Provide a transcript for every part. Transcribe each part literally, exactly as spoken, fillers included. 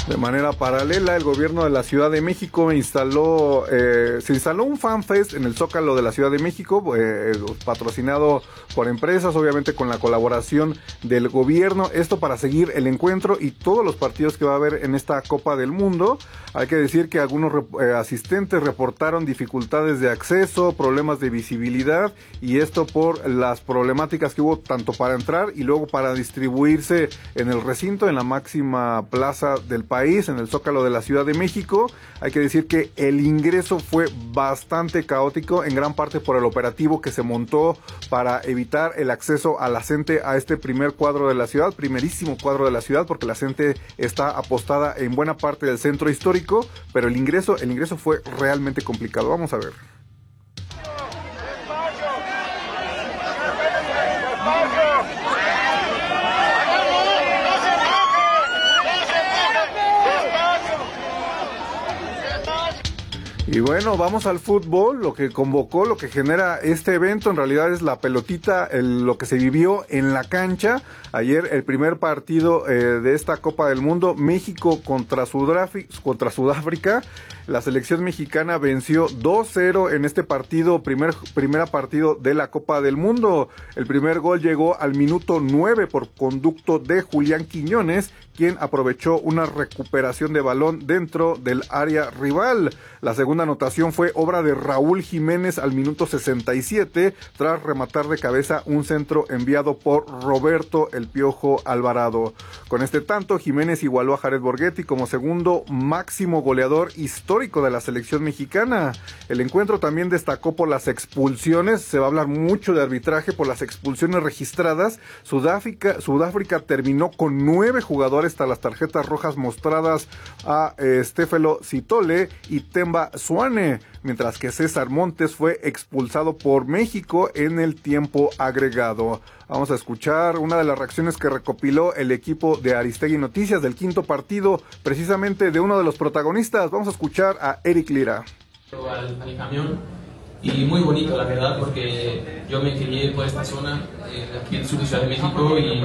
De manera paralela, el gobierno de la Ciudad de México instaló, eh, se instaló un FanFest en el Zócalo de la Ciudad de México, eh, patrocinado por empresas, obviamente con la colaboración del gobierno, esto para seguir el encuentro y todos los partidos que va a haber en esta Copa del Mundo. Hay que decir que algunos eh, asistentes reportaron dificultades de acceso, problemas de visibilidad, y esto por las problemáticas que hubo tanto para entrar y luego para distribuirse en el recinto, en la máxima plaza del país, en el Zócalo de la Ciudad de México. Hay que decir que el ingreso fue bastante caótico, en gran parte por el operativo que se montó para evitar el acceso a la gente a este primer cuadro de la ciudad, primerísimo cuadro de la ciudad, porque la gente está apostada en buena parte del centro histórico, pero el ingreso, el ingreso fue realmente complicado. Vamos a ver. Y bueno, vamos al fútbol. Lo que convocó, lo que genera este evento en realidad es la pelotita, el, lo que se vivió en la cancha. Ayer el primer partido eh, de esta Copa del Mundo, México contra Sudáfrica, contra Sudáfrica. La selección mexicana venció dos cero en este partido, primer primera partido de la Copa del Mundo. El primer gol llegó al minuto nueve por conducto de Julián Quiñones, quien aprovechó una recuperación de balón dentro del área rival. La segunda anotación fue obra de Raúl Jiménez al minuto sesenta y siete, tras rematar de cabeza un centro enviado por Roberto El Piojo Alvarado. Con este tanto, Jiménez igualó a Jared Borghetti como segundo máximo goleador histórico de la selección mexicana. El encuentro también destacó por las expulsiones. Se va a hablar mucho de arbitraje por las expulsiones registradas. Sudáfrica, Sudáfrica terminó con nueve jugadores tras las tarjetas rojas mostradas a eh, Stefelo Citole y Temba Suane, mientras que César Montes fue expulsado por México en el tiempo agregado. Vamos a escuchar una de las reacciones que recopiló el equipo de Aristegui Noticias del quinto partido, precisamente de uno de los protagonistas. Vamos a escuchar a Eric Lira. Al, al camión, y muy bonito la verdad, porque yo me crié por esta zona, eh, aquí en el sur de Ciudad de México, y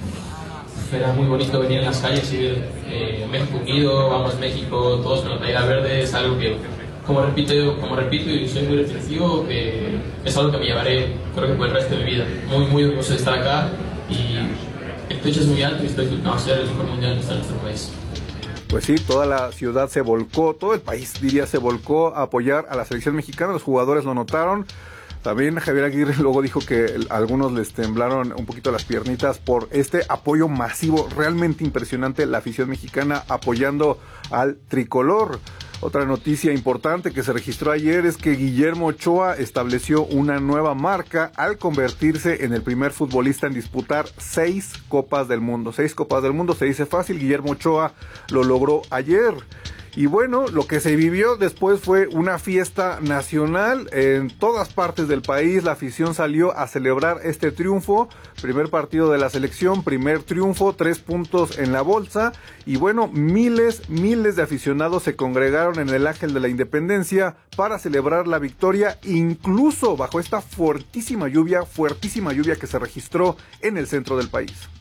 era muy bonito venir en las calles y ver eh, México unido, vamos México, todos con la playera verde. Es algo que, como repito, como repito y soy muy reflexivo, que es algo que me llevaré, creo que por el resto de mi vida. Muy, muy orgulloso de estar acá, y el techo es muy alto y estoy disfrutando de ser el mejor mundial que está en nuestro país. Pues sí, toda la ciudad se volcó, todo el país diría se volcó a apoyar a la selección mexicana. Los jugadores lo notaron. También Javier Aguirre luego dijo que a algunos les temblaron un poquito las piernitas por este apoyo masivo, realmente impresionante, la afición mexicana apoyando al tricolor. Otra noticia importante que se registró ayer es que Guillermo Ochoa estableció una nueva marca al convertirse en el primer futbolista en disputar seis Copas del Mundo. Seis Copas del Mundo, se dice fácil, Guillermo Ochoa lo logró ayer. Y bueno, lo que se vivió después fue una fiesta nacional en todas partes del país. La afición salió a celebrar este triunfo. Primer partido de la selección, primer triunfo, tres puntos en la bolsa. Y bueno, miles, miles de aficionados se congregaron en el Ángel de la Independencia para celebrar la victoria, incluso bajo esta fuertísima lluvia, fuertísima lluvia que se registró en el centro del país.